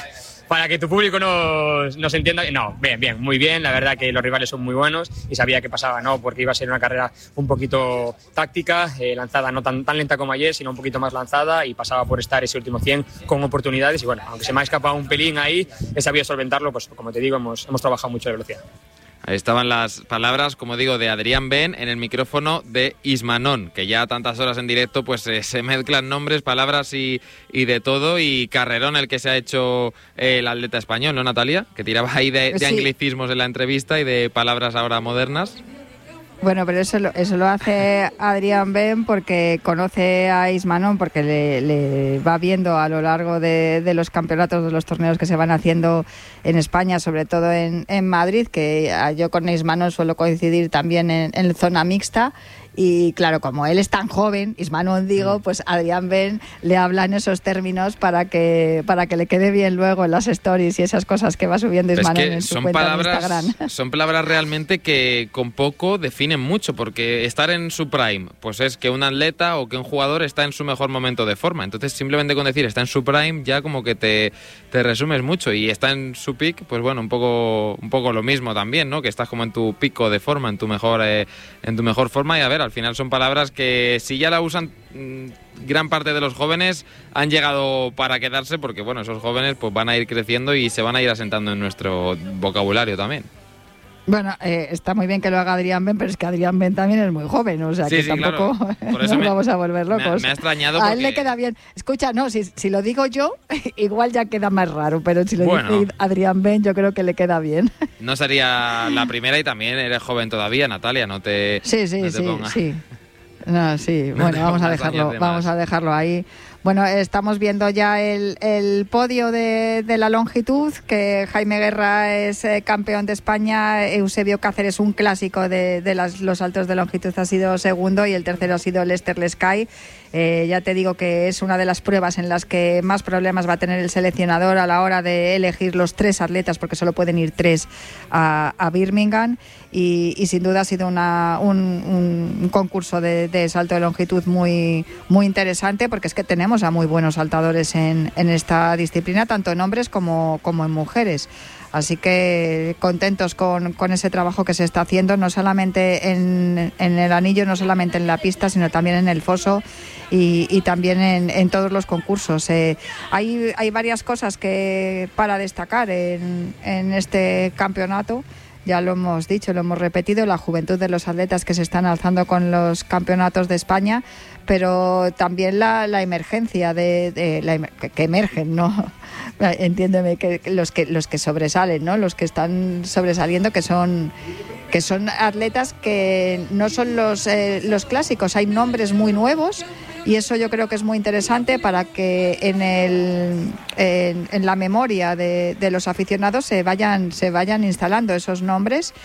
S7: para que tu público nos, nos entienda. No, bien, bien, muy bien. La verdad que los rivales son muy buenos y sabía que pasaba, ¿no? Porque iba a ser una carrera un poquito táctica, eh, lanzada no tan, tan lenta como ayer, sino un poquito más lanzada, y pasaba por estar ese último cien con oportunidades. Y bueno, aunque se me ha escapado un pelín ahí, he sabido solventarlo, pues como te digo, hemos, hemos trabajado mucho de velocidad.
S2: Ahí estaban las palabras, como digo, de Adrián Ben en el micrófono de Ismanón, que ya a tantas horas en directo pues eh, se mezclan nombres, palabras y, y de todo, y carrerón el que se ha hecho eh, el atleta español, ¿no, Natalia? Que tiraba ahí de, de sí. anglicismos en la entrevista y de palabras ahora modernas.
S3: Bueno, pero eso lo, eso lo hace Adrián Ben porque conoce a Ismanón, porque le, le va viendo a lo largo de, de los campeonatos, de los torneos que se van haciendo en España, sobre todo en, en Madrid, que yo con Ismanón suelo coincidir también en, en zona mixta. Y claro, como él es tan joven, Ismanón digo, pues Adrián Ben le habla en esos términos para que para que le quede bien luego en las stories y esas cosas que va subiendo Ismanón es que en su
S2: son
S3: cuenta
S2: palabras,
S3: de Instagram.
S2: Son palabras realmente que con poco definen mucho, porque estar en su prime, pues es que un atleta o que un jugador está en su mejor momento de forma. Entonces simplemente con decir está en su prime ya como que te, te resumes mucho, y está en su peak, pues bueno, un poco un poco lo mismo también, ¿no? Que estás como en tu pico de forma, en tu mejor eh, en tu mejor forma. Y a ver, al final son palabras que si ya la usan mmm, gran parte de los jóvenes, han llegado para quedarse, porque bueno, esos jóvenes pues van a ir creciendo y se van a ir asentando en nuestro vocabulario también.
S3: Bueno, eh, está muy bien que lo haga Adrián Ben, pero es que Adrián Ben también es muy joven, o sea
S2: sí,
S3: que
S2: sí,
S3: tampoco
S2: claro. Por eso
S3: nos
S2: me,
S3: vamos a volver locos.
S2: Me, me ha extrañado
S3: a
S2: porque...
S3: él le queda bien. Escucha, no, si, si lo digo yo, igual ya queda más raro, pero si lo
S2: bueno,
S3: dice Adrián Ben, yo creo que le queda bien.
S2: No sería la primera, y también eres joven todavía, Natalia, no te
S3: Sí, sí,
S2: no te
S3: sí,
S2: pongas.
S3: sí. No, sí,
S2: no
S3: bueno, vamos a dejarlo, vamos a dejarlo ahí. Bueno, estamos viendo ya el, el podio de, de la longitud, que Jaime Guerra es eh, campeón de España, Eusebio Cáceres, un clásico de, de las, los saltos de longitud, ha sido segundo, y el tercero ha sido Lester Lescay. Eh, ya te digo que es una de las pruebas en las que más problemas va a tener el seleccionador a la hora de elegir los tres atletas, porque solo pueden ir tres a, a Birmingham, y, y sin duda ha sido una, un, un concurso de, de salto de longitud muy, muy interesante, porque es que tenemos a muy buenos saltadores en, en esta disciplina, tanto en hombres como, como en mujeres. Así que contentos con, con ese trabajo que se está haciendo, no solamente en, en el anillo, no solamente en la pista, sino también en el foso y, y también en, en todos los concursos. Eh, hay, hay varias cosas que para destacar en, en este campeonato. Ya lo hemos dicho, lo hemos repetido, la juventud de los atletas que se están alzando con los campeonatos de España, pero también la, la emergencia de, de la, que, que emergen, ¿no? Entiéndeme, que los que los que sobresalen, ¿no? Los que están sobresaliendo, que son que son atletas que no son los eh, los clásicos, hay nombres muy nuevos. Y eso yo creo que es muy interesante para que en el en, en la memoria de, de los aficionados se vayan se vayan instalando esos nombres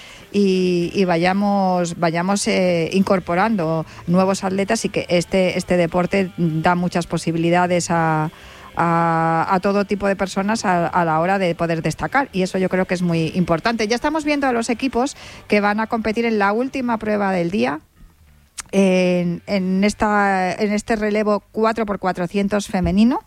S3: y, y vayamos vayamos eh, incorporando nuevos atletas, y que este este deporte da muchas posibilidades a A, a todo tipo de personas a, a la hora de poder destacar, y eso yo creo que es muy importante. Ya estamos viendo a los equipos que van a competir en la última prueba del día, en, en, esta, en este relevo cuatro por cuatrocientos femenino,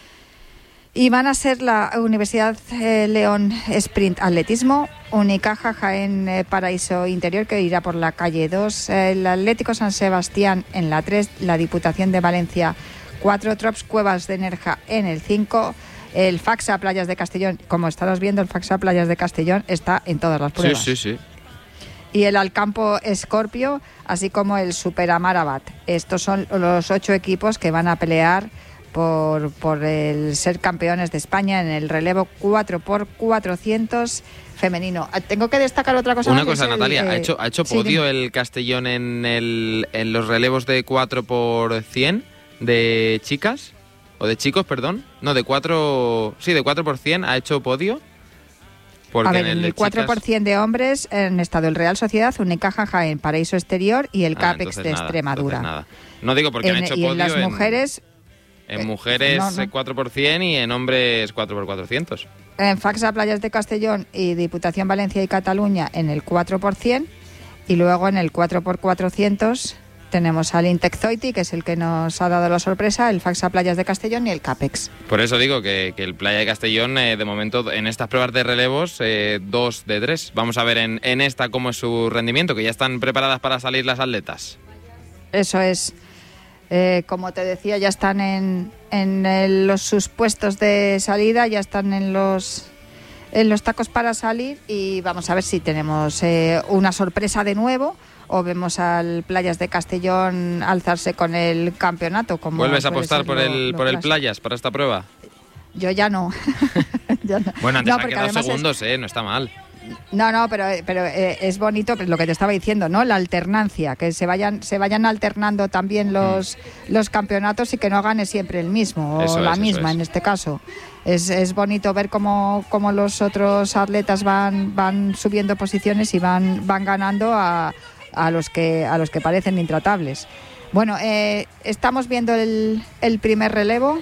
S3: y van a ser la Universidad eh, León Sprint Atletismo, Unicaja Jaén eh, Paraíso Interior, que irá por la calle dos, eh, el Atlético San Sebastián en la tres, la Diputación de Valencia cuatro, Trops Cuevas de Nerja en el cinco, el Faxa Playas de Castellón. Como estamos viendo, el Faxa Playas de Castellón está en todas las pruebas.
S2: Sí, sí, sí.
S3: Y el Alcampo Escorpio, así como el Superamar Abad. Estos son los ocho equipos que van a pelear por, por el ser campeones de España en el relevo cuatro por cuatrocientos femenino. Tengo que destacar otra cosa.
S2: Una cosa,
S3: el,
S2: Natalia,
S3: eh,
S2: ¿ha hecho, ha hecho
S3: sí,
S2: podio
S3: dime.
S2: el Castellón en, el, en los relevos de cuatro por cien de chicas? O de chicos, perdón. No, de cuatro... Sí, de cuatro por cien ha hecho podio. Porque
S3: a ver,
S2: en el,
S3: el
S2: de
S3: cuatro por ciento
S2: chicas...
S3: de hombres han estado el Real Sociedad, Unicaja Jaén, Paraíso Exterior y el
S2: Ah,
S3: CAPEX de
S2: nada,
S3: Extremadura.
S2: nada. No digo porque
S3: en,
S2: han hecho
S3: y
S2: podio
S3: en las
S2: en,
S3: mujeres...
S2: en
S3: eh,
S2: mujeres
S3: no, no.
S2: cuatro por cien y en hombres cuatro por cuatrocientos.
S3: En Faxa Playas de Castellón y Diputación Valencia y Cataluña en el cuatro por ciento, y luego en el cuatro por cuatrocientos tenemos al Intec Zoiti, que es el que nos ha dado la sorpresa, el Faxa Playas de Castellón y el Capex.
S2: Por eso digo que, que el Playa de Castellón, eh, de momento, en estas pruebas de relevos, eh, dos de tres. Vamos a ver en, en esta cómo es su rendimiento, que ya están preparadas para salir las atletas.
S3: Eso es. Eh, como te decía, ya están en, en el, los sus puestos de salida, ya están en los en los tacos para salir y vamos a ver si tenemos eh, una sorpresa de nuevo o vemos al Playas de Castellón alzarse con el campeonato. Como
S2: ¿Vuelves a apostar por
S3: lo,
S2: el
S3: lo
S2: por el
S3: clásico.
S2: Playas para esta prueba?
S3: Yo ya no. ya no.
S2: Bueno, antes
S3: no,
S2: han quedado segundos, es... eh, no está mal.
S3: No, no, pero, pero eh, es bonito lo que te estaba diciendo, ¿no? La alternancia, que se vayan se vayan alternando también los, mm. los campeonatos y que no gane siempre el mismo o
S2: eso
S3: la
S2: es,
S3: misma
S2: es.
S3: en este caso. Es, es bonito ver cómo, cómo los otros atletas van van subiendo posiciones y van van ganando a, a los que a los que parecen intratables. Bueno, eh, estamos viendo el, el primer relevo.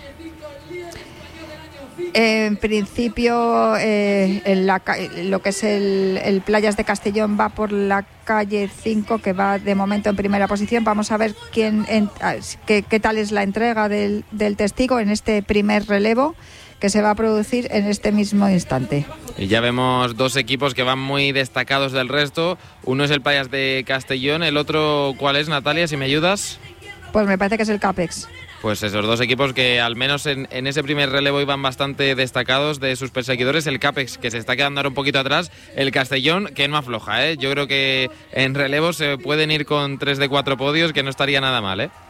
S3: En principio, eh, en la, lo que es el, el Playas de Castellón va por la calle cinco, que va de momento en primera posición. Vamos a ver quién, en, qué, qué tal es la entrega del, del testigo en este primer relevo que se va a producir en este mismo instante.
S2: Y ya vemos dos equipos que van muy destacados del resto. Uno es el Playas de Castellón, el otro, ¿cuál es, Natalia, si me ayudas?
S3: Pues me parece que es el Capex.
S2: Pues esos dos equipos que al menos en, en ese primer relevo iban bastante destacados de sus perseguidores. El Capex, que se está quedando ahora un poquito atrás. El Castellón, que no afloja, ¿eh? Yo creo que en relevo se pueden ir con tres de cuatro podios, que no estaría nada mal, ¿eh?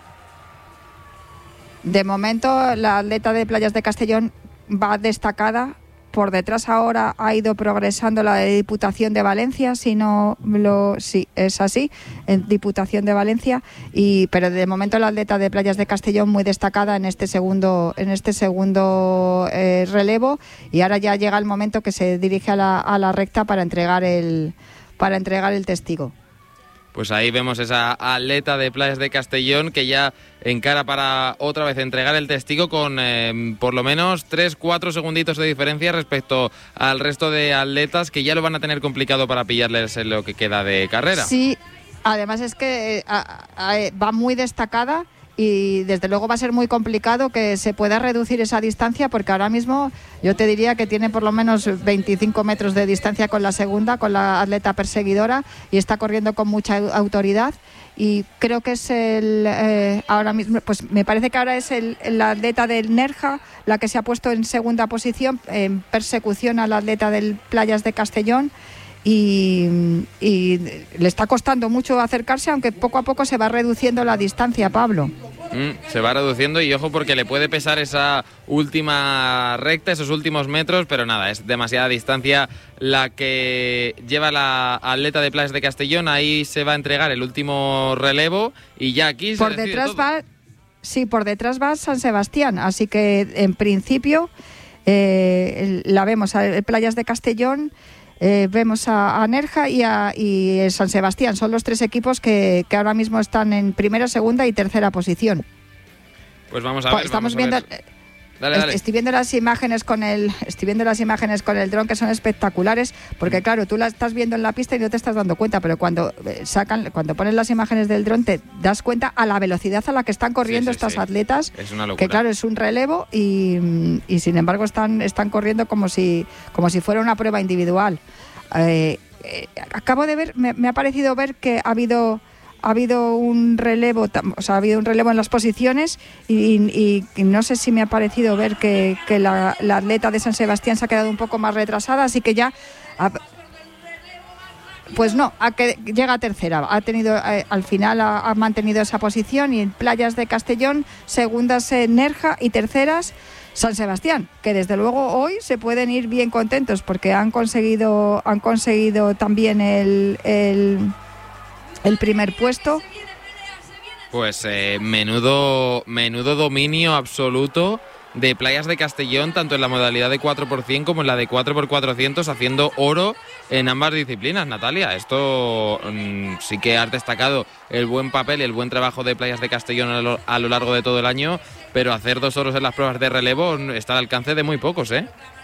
S3: De momento, la atleta de Playas de Castellón va destacada. Por detrás ahora ha ido progresando la de Diputación de Valencia, si no lo sí es así, en Diputación de Valencia, y pero de momento la atleta de Playas de Castellón muy destacada en este segundo en este segundo eh, relevo, y ahora ya llega el momento que se dirige a la, a la recta para entregar el para entregar el testigo.
S2: Pues ahí vemos esa atleta de Playas de Castellón que ya encara para otra vez entregar el testigo con eh, por lo menos tres cuatro segunditos de diferencia respecto al resto de atletas que ya lo van a tener complicado para pillarles en lo que queda de carrera.
S3: Sí, además es que eh, a, a, va muy destacada y desde luego va a ser muy complicado que se pueda reducir esa distancia, porque ahora mismo yo te diría que tiene por lo menos veinticinco metros de distancia con la segunda, con la atleta perseguidora, y está corriendo con mucha autoridad, y creo que es el eh, ahora mismo, pues me parece que ahora es el, la atleta del Nerja la que se ha puesto en segunda posición en persecución a la atleta del Playas de Castellón. Y, y le está costando mucho acercarse, aunque poco a poco se va reduciendo la distancia, Pablo.
S2: Mm, se va reduciendo y ojo porque le puede pesar esa última recta, esos últimos metros, pero nada, es demasiada distancia la que lleva la atleta de Playas de Castellón. Ahí se va a entregar el último relevo y ya aquí
S3: por
S2: se
S3: detrás
S2: todo.
S3: va, sí, por detrás va San Sebastián, así que en principio eh, la vemos a Playas de Castellón. Eh, vemos a, a Nerja y a y San Sebastián. Son los tres equipos que, que ahora mismo están en primera, segunda y tercera posición.
S2: Pues vamos a ver.
S3: Estamos
S2: vamos
S3: viendo.
S2: a ver. Dale, dale.
S3: Estoy viendo las imágenes con el, estoy viendo las imágenes con el dron, que son espectaculares, porque claro, tú las estás viendo en la pista y no te estás dando cuenta, pero cuando sacan, cuando ponen las imágenes del dron te das cuenta a la velocidad a la que están corriendo
S2: sí, sí,
S3: estas
S2: sí.
S3: atletas.
S2: Es una locura.
S3: Que claro, es un relevo y, y sin embargo están, están corriendo como si, como si fuera una prueba individual. Eh, eh, acabo de ver, me, me ha parecido ver que ha habido ha habido un relevo, o sea, ha habido un relevo en las posiciones y, y, y no sé si me ha parecido ver que, que la, la atleta de San Sebastián se ha quedado un poco más retrasada, así que ya ha, pues no, ha que, llega a tercera, ha tenido eh, al final ha, ha mantenido esa posición, y en Playas de Castellón segundas en Nerja y terceras San Sebastián, que desde luego hoy se pueden ir bien contentos porque han conseguido han conseguido también el, el el primer puesto.
S2: Pues eh, menudo menudo dominio absoluto de Playas de Castellón, tanto en la modalidad de cuatro por cien como en la de cuatro por cuatrocientos, haciendo oro en ambas disciplinas, Natalia. Esto mmm, sí que has destacado el buen papel y el buen trabajo de Playas de Castellón a lo, a lo largo de todo el año, pero hacer dos oros en las pruebas de relevo está al alcance de muy pocos, ¿eh?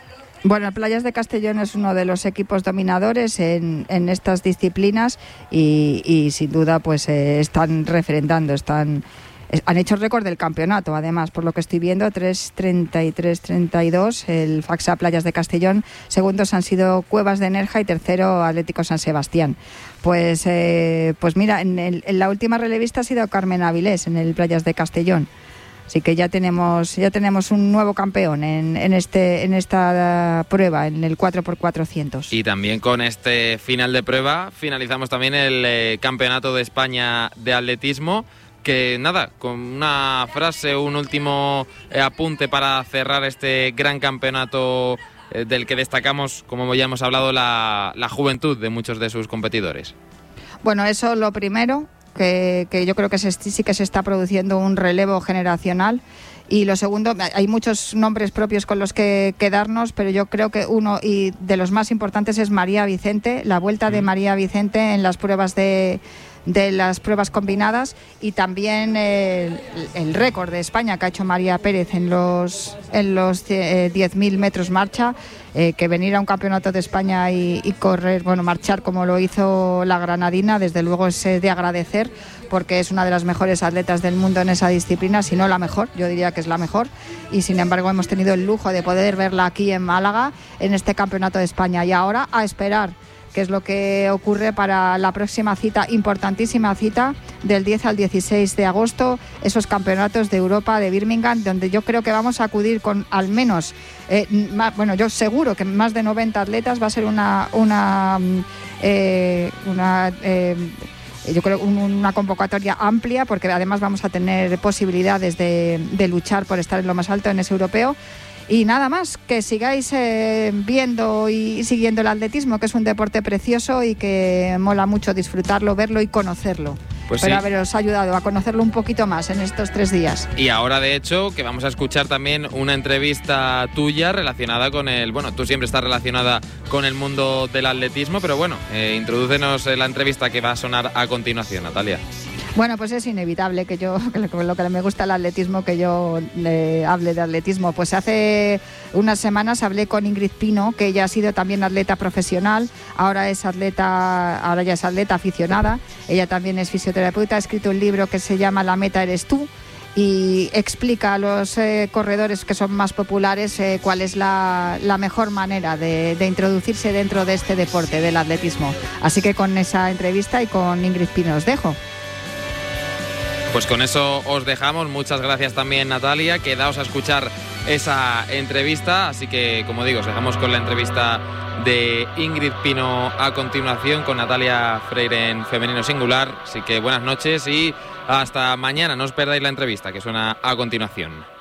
S3: Bueno, Playas de Castellón es uno de los equipos dominadores en, en estas disciplinas y, y sin duda pues eh, están referendando, están eh, han hecho récord del campeonato, además, por lo que estoy viendo, tres treinta y tres treinta y dos el Faxa Playas de Castellón. Segundos han sido Cuevas de Nerja y tercero Atlético San Sebastián. Pues, eh, pues mira, en, el, en la última relevista ha sido Carmen Avilés en el Playas de Castellón. Así que ya tenemos ya tenemos un nuevo campeón en, en este en esta prueba, en el cuatro por cuatrocientos.
S2: Y también con este final de prueba finalizamos también el eh, Campeonato de España de Atletismo, que nada, con una frase, un último eh, apunte para cerrar este gran campeonato eh, del que destacamos, como ya hemos hablado, la, la juventud de muchos de sus competidores.
S3: Bueno, eso lo primero. Que, que yo creo que se, sí que se está produciendo un relevo generacional. Y lo segundo, hay muchos nombres propios con los que quedarnos, pero yo creo que uno y de los más importantes es María Vicente, la vuelta de María Vicente en las pruebas de, de las pruebas combinadas, y también el, el récord de España que ha hecho María Pérez en los en los eh, diez mil metros marcha. Eh, que venir a un campeonato de España y, y correr, bueno, marchar como lo hizo la granadina, desde luego es de agradecer, porque es una de las mejores atletas del mundo en esa disciplina, si no la mejor, yo diría que es la mejor, y sin embargo hemos tenido el lujo de poder verla aquí en Málaga en este campeonato de España. Y ahora a esperar qué es lo que ocurre para la próxima cita, importantísima cita, del diez al dieciséis de agosto, esos campeonatos de Europa de Birmingham, donde yo creo que vamos a acudir con al menos, eh, más, bueno, yo seguro que más de noventa atletas. Va a ser una, una, eh, una eh, yo creo un, una convocatoria amplia, porque además vamos a tener posibilidades de, de luchar por estar en lo más alto en ese europeo. Y nada más, que sigáis eh, viendo y siguiendo el atletismo, que es un deporte precioso y que mola mucho disfrutarlo, verlo y conocerlo.
S2: Pues
S3: Espero
S2: sí.
S3: haberos ayudado a conocerlo un poquito más en estos tres días.
S2: Y ahora, de hecho, que vamos a escuchar también una entrevista tuya relacionada con el... Bueno, tú siempre estás relacionada con el mundo del atletismo, pero bueno, eh, introdúcenos la entrevista que va a sonar a continuación, Natalia.
S3: Bueno, pues es inevitable que yo, que lo que me gusta el atletismo, que yo eh, hable de atletismo. Pues hace unas semanas hablé con Ingrid Pino, que ella ha sido también atleta profesional, ahora es atleta, ahora ya es atleta aficionada, ella también es fisioterapeuta, ha escrito un libro que se llama La meta eres tú, y explica a los eh, corredores que son más populares eh, cuál es la, la mejor manera de, de introducirse dentro de este deporte del atletismo. Así que con esa entrevista y con Ingrid Pino os dejo.
S2: Pues con eso os dejamos. Muchas gracias también, Natalia. Quedaos a escuchar esa entrevista. Así que, como digo, os dejamos con la entrevista de Ingrid Pino a continuación, con Natalia Freire en Femenino Singular. Así que buenas noches y hasta mañana. No os perdáis la entrevista que suena a continuación.